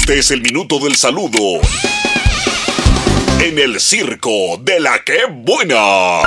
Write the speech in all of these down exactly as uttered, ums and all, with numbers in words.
Este es el minuto del saludo en el circo de la que buena.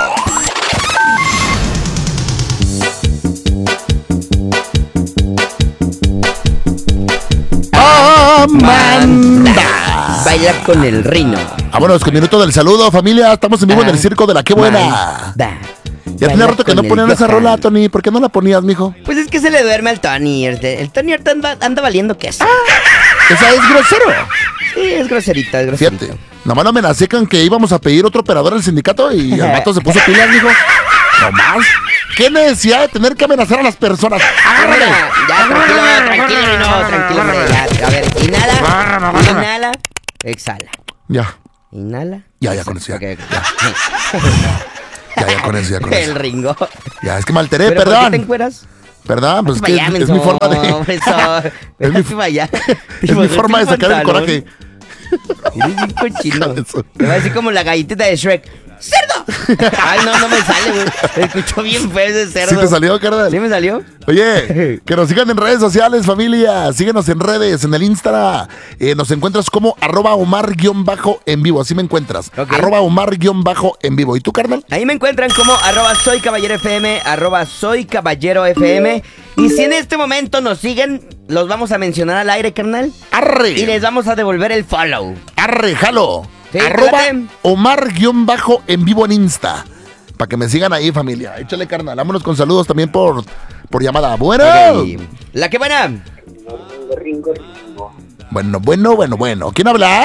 Amanda. Baila con el Rino. Vámonos con el minuto del saludo, familia. Estamos en vivo en el circo de la que buena. Amanda. Ya tenía rato que no ponían esa rola, Tony. ¿Por qué no la ponías, mijo? Pues es que se le duerme al Tony. El, el Tony ahorita anda, anda valiendo queso. Ah, esa es grosero. Sí, es groserita, es groserita. Fíjate, nomás no me la secan que íbamos a pedir otro operador al sindicato y el vato se puso pilas, mijo. Nomás. ¿Qué necesidad de tener que amenazar a las personas? ¡Agárrale! Ya, tranquilo, tranquilo, Rino, tranquilo, hombre. Ya, a ver, inhala, inhala, exhala. Ya. Inhala. Ya, ya, con eso, ya. Okay, okay. Ya, ya, con eso, ya, con eso. El Ringo. Ya, es que me alteré, ¿Pero perdón. por qué te encueras? ¿Verdad? Pues es que Vaya, es, es menso, mi forma de... menso. Es mi, Vaya. es mi forma de sacar el coraje. Eres bien cochino. Eso. Te va a decir como la galletita de Shrek. ¡Cerdo! Ay, no, no me sale, güey. Me escuchó bien feo ese cerdo. ¿Sí te salió, carnal? ¿Sí me salió? Oye, que nos sigan en redes sociales, familia. Síguenos en redes, en el Insta. Eh, nos encuentras como arroba Omar-en vivo. Así me encuentras. Okay. Arroba Omar-en vivo. ¿Y tú, carnal? Ahí me encuentran como arroba soy caballero FM, arroba soy caballero FM. Y si en este momento nos siguen, los vamos a mencionar al aire, carnal. Arre. Y les vamos a devolver el follow. Arre, jalo. Sí, arroba espérate. Omar-en vivo en Insta. Para que me sigan ahí, familia. Échale, carnal. Vámonos con saludos también por, por llamada. Bueno. Okay. La que buena. Ringo, Ringo. Bueno, bueno, bueno, bueno. ¿Quién habla?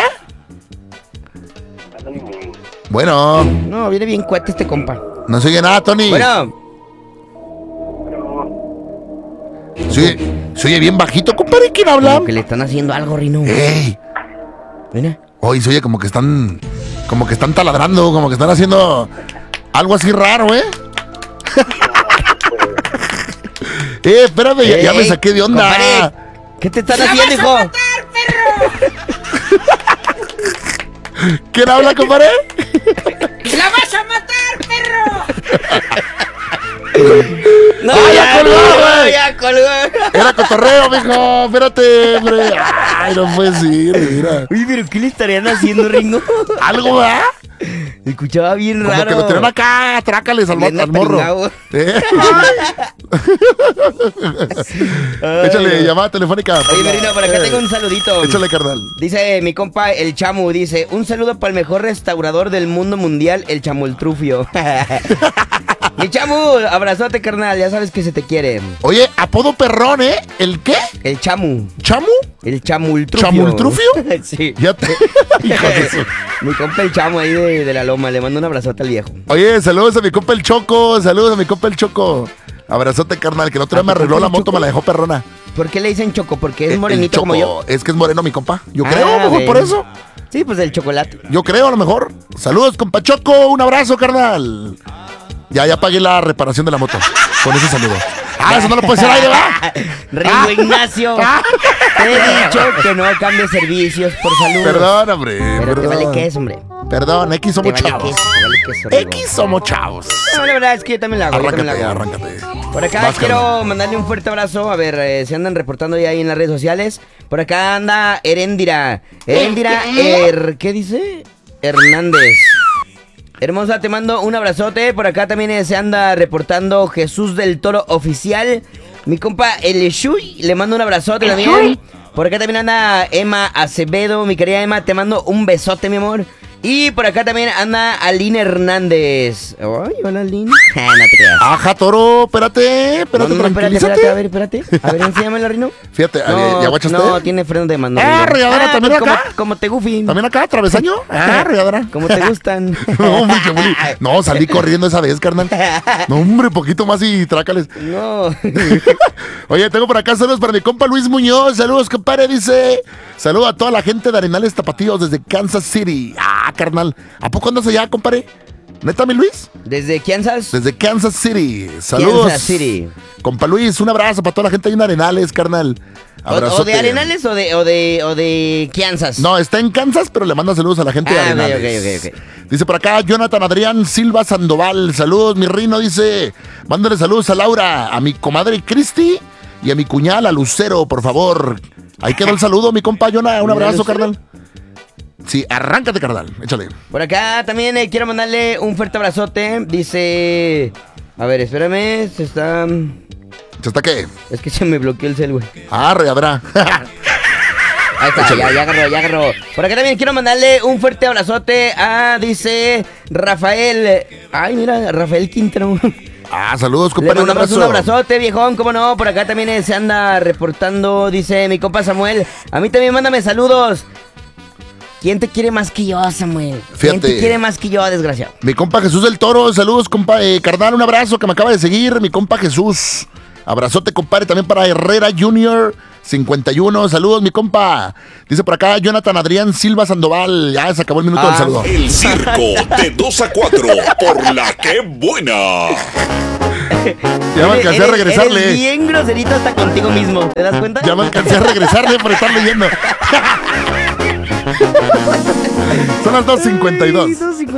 Bueno. No, viene bien cuete este compa. No se oye nada, Tony. Bueno. Se oye, se oye bien bajito, compadre. ¿Quién habla? Como que le están haciendo algo, Rino. ¡Ey! Mira. Hoy se oye como que están... Como que están taladrando, como que están haciendo... Algo así raro, ¿eh? eh, espérame, ya, ya me saqué de onda. Compadre, ¿qué te están haciendo, hijo? ¿Quién habla, compadre? ¡La vas a matar, perro! No, ¡Ah, ya colgó, no, güey! ya colgó. Era cotorreo, mijo. Espérate, hombre. Ay, no puedes ir, mira. Uy, pero ¿qué le estarían haciendo, Ringo? Algo, ¿verdad? Escuchaba bien Como raro. que lo tiran acá, trácales al, Bien al morro. apringado. ¿Eh? Échale llamada telefónica. Oye, Merino, por acá Eh, tengo un saludito. Échale, carnal. Dice mi compa, el Chamu, dice, un saludo para el mejor restaurador del mundo mundial, el Chamultrufio. Mi Chamu, abrazote, carnal, ya sabes que se te quiere. Oye, apodo perrón, ¿eh? ¿El qué? El Chamu, ¿Chamu? el Chamultrufio. ¿Chamultrufio? Sí. Ya te... Hijo de su- Mi compa el Chamu ahí de, de la loma, le mando un abrazote al viejo. Oye, saludos a mi compa el Choco. Saludos a mi compa el Choco. Abrazote, carnal, que el otro día me arregló la moto, me la dejó perrona. ¿Por qué le dicen Choco? Porque El- es el morenito como yo. Choco, es que es moreno mi compa. Yo Ah, creo, a lo mejor ven. por eso. Sí, pues el chocolate. Yo creo, a lo mejor. Saludos, compa Choco. Un abrazo, carnal. Ya, ya pagué la reparación de la moto. Con ese saludo. Ah, eso no lo puede ser aire, ¿va? Ringo Ah. Ignacio, te he dicho que no cambies servicios por salud. Perdón, hombre. Pero perdón. te vale queso, hombre. Perdón, X Te somos vale chavos. queso, te vale queso, Ringo. X somos chavos. No, la verdad es que yo también la hago. yo también la Arráncate, hago. arráncate. Por acá Vas, quiero carnal. mandarle un fuerte abrazo. A ver, eh, se andan reportando ya ahí en las redes sociales. Por acá anda Heréndira. Heréndira, er, ¿qué dice? Hernández. Hermosa, te mando un abrazote. Por acá también eh, se anda reportando Jesús del Toro Oficial. Mi compa El Shui, le mando un abrazote también. Por acá también anda Emma Acevedo. Mi querida Emma, te mando un besote, mi amor. Y por acá también anda Aline Hernández. Ay, hola Aline. no te creas. Ajá, toro, espérate, espérate, No, no, no, espérate, tranquilízate. espérate, a ver, espérate. A ver, enséñamelo, Rino. Fíjate, No, ¿ya guachaste? no, tiene freno de mano. Ah, Rino. regadera, ¿también pues acá? Como, como te goofy. ¿También acá, travesaño? Ah, regadera. Como te gustan. No, mucho, muy- no, salí corriendo esa vez, carnal. No, hombre, poquito más y trácales. No. Oye, tengo por acá saludos para mi compa Luis Muñoz. Saludos, compadre, dice. Saludos a toda la gente de Arenales Tapatíos desde Kansas City. Ah, carnal. ¿A poco andas allá, compadre? ¿Neta, mi Luis? ¿Desde Kansas? Desde Kansas City. Saludos. Kansas City. Compa Luis, un abrazo para toda la gente ahí en Arenales, carnal. O, o Abrazote. de Arenales o de, o de, o de Kansas. No, está en Kansas, pero le manda saludos a la gente de Ah, ok, Arenales. ok, ok, ok. Dice por acá Jonathan Adrián Silva Sandoval. Saludos, mi Rino, dice. Mándale saludos a Laura, a mi comadre Cristi y a mi cuñada Lucero, por favor. Ahí quedó el saludo, mi compa Jonah. Un Ya abrazo, lo sé. carnal. Sí, arráncate, carnal. Échale. Por acá también eh, quiero mandarle un fuerte abrazote. Dice... A ver, espérame, se está... ¿Hasta qué? Es que se me bloqueó el cel, güey. Arre, habrá. Ahí está, ya, ya agarró, ya agarró. Por acá también quiero mandarle un fuerte abrazote a, dice, Rafael. Ay, mira, Rafael Quintero. Ah, saludos, Le compadre. Un mandamos abrazo. un abrazote, viejón, cómo no. Por acá también eh, se anda reportando, dice mi compa Samuel. A mí también mándame saludos. ¿Quién te quiere más que yo, Samuel? ¿Quién Fíjate. te quiere más que yo, desgraciado? Mi compa Jesús del Toro, saludos, compa. Eh, carnal, un abrazo que me acaba de seguir. Mi compa Jesús. Abrazote, compadre, también para Herrera Junior cincuenta y uno. Saludos, mi compa. Dice por acá Jonathan Adrián Silva Sandoval. Ya se acabó el minuto Ah. del saludo. El circo de dos a cuatro por la que buena. Ya me Eres- alcancé a eres- regresarle. Eres bien groserito hasta contigo mismo, ¿te das cuenta? Ya me alcancé a regresarle por estar leyendo. Son las dos cincuenta y dos. Ay, dos cincuenta y dos.